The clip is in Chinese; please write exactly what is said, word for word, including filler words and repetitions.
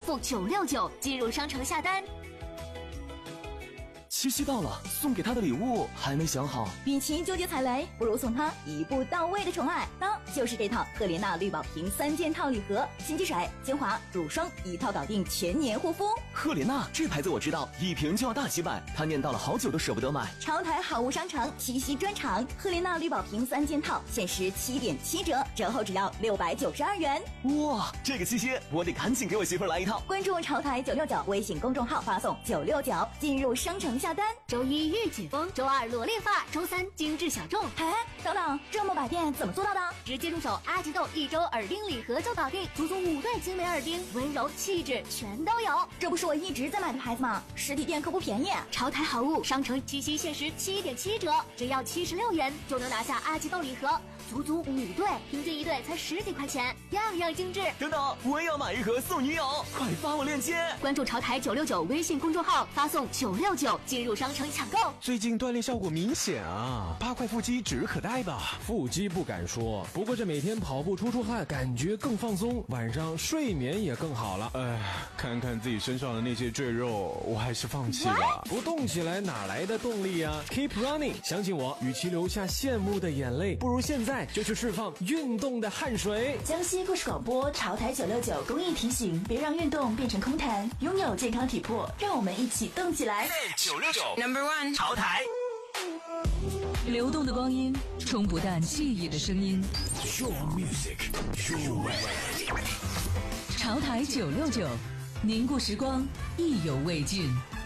送九六九，进入商城下单。 七夕到了，送给他的礼物还没想好。 与其纠结踩雷，不如送他一步到位的宠爱。当就是这套赫莲娜绿宝瓶三件套礼盒，新机水、精华、乳霜一套搞定全年护肤。 赫莲娜这牌子我知道，一瓶就要大几百，他念叨了好久都舍不得买。 潮台好物商城七夕专场，赫莲娜绿宝瓶三件套限时七点七折，折后只要六百九十二元。 哇，这个七夕我得赶紧给我媳妇儿来一套。 关注潮台九六九微信公众号，发送九六九进入商城下单。 周一御姐风，周二裸恋发，周三精致小众。 哎，等等，这么百变怎么做到的？ 直接入手阿吉豆一周耳钉礼盒就搞定，足足五对精美耳钉，温柔气质全都有。 这不是我一直在买的牌子吗？实体店可不便宜。 潮台好物商城七夕限时七点七折，只要七十六元就能拿下阿吉豆礼盒，足足五对，平均一对才十几块钱，样样精致。 等等，我也要买一盒送女友，快发我链接。 关注潮台九六九微信公众号，发送九六九进入商城抢购。 最近锻炼效果明显啊，八块腹肌指日可待吧？ 腹肌不敢说，不过这每天跑步出出汗，感觉更放松，晚上睡眠也更好了。 哎，看看自己身上的那些赘肉，我还是放弃了。 不动起来哪来的动力啊 ？Keep running， 相信我，与其留下羡慕的眼泪，不如现在就去释放运动的汗水。 江西故事广播潮台九六九公益提醒：别让运动变成空谈，拥有健康体魄，让我们一起动起来。 九六九 Number One 潮台。 流动的光阴，冲不淡记忆的声音。 Your music, your way。 潮台九六九，凝固时光，意犹未尽。